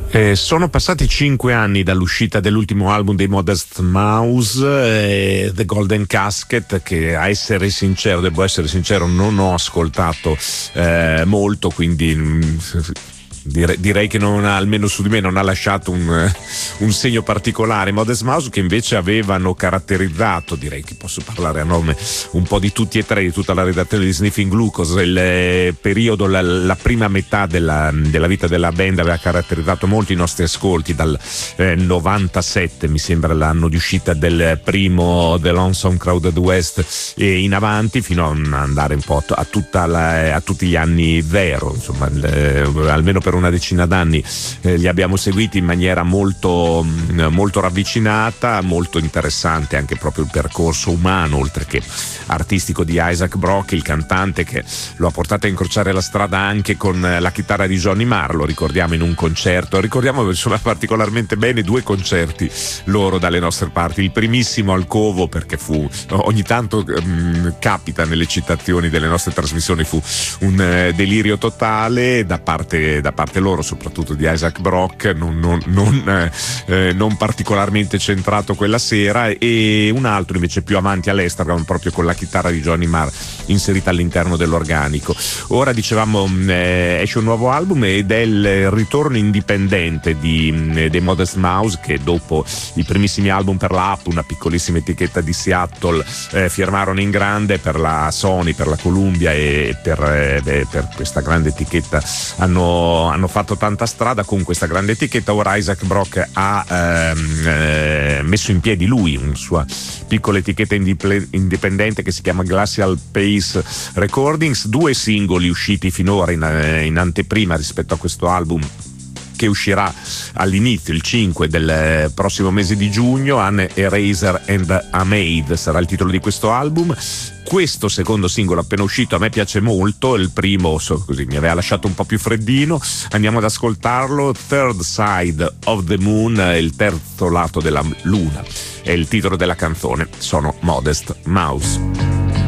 Sono passati 5 anni dall'uscita dell'ultimo album dei Modest Mouse, The Golden Casket, che devo essere sincero, non ho ascoltato molto, quindi direi che almeno su di me non ha lasciato un segno particolare. Modest Mouse, che invece avevano caratterizzato, direi che posso parlare a nome un po' di tutti e tre, di tutta la redazione di Sniffing Glucose, il periodo, la prima metà della vita della band aveva caratterizzato molto i nostri ascolti, dal 97 mi sembra l'anno di uscita del primo The Lonesome Crowded West e in avanti, fino ad andare un po' a tutti gli anni zero, insomma, almeno per una decina d'anni li abbiamo seguiti in maniera molto ravvicinata, molto interessante anche proprio il percorso umano oltre che artistico di Isaac Brock, il cantante che lo ha portato a incrociare la strada anche con la chitarra di Johnny Marr. Lo ricordiamo in un concerto, ricordiamo insomma particolarmente bene 2 concerti loro dalle nostre parti. Il primissimo al Covo, perché ogni tanto capita nelle citazioni delle nostre trasmissioni, fu un delirio totale da parte loro, soprattutto di Isaac Brock, non particolarmente centrato quella sera, e un altro invece più avanti all'estero, proprio con la chitarra di Johnny Marr inserita all'interno dell'organico. Ora dicevamo esce un nuovo album ed è il ritorno indipendente dei Modest Mouse, che dopo i primissimi album per la Up, una piccolissima etichetta di Seattle, firmarono in grande per la Sony, per la Columbia, e per questa grande etichetta hanno fatto tanta strada con questa grande etichetta. Ora Isaac Brock ha messo in piedi lui una sua piccola etichetta indipendente che si chiama Glacial Pace Recordings, 2 singoli usciti finora in anteprima rispetto a questo album che uscirà all'inizio, il 5 del prossimo mese di giugno. An Eraser and a Maid sarà il titolo di questo album. Questo secondo singolo appena uscito a me piace molto, il primo così mi aveva lasciato un po' più freddino. Andiamo ad ascoltarlo. Third Side of the Moon, il terzo lato della luna, è il titolo della canzone. Sono Modest Mouse.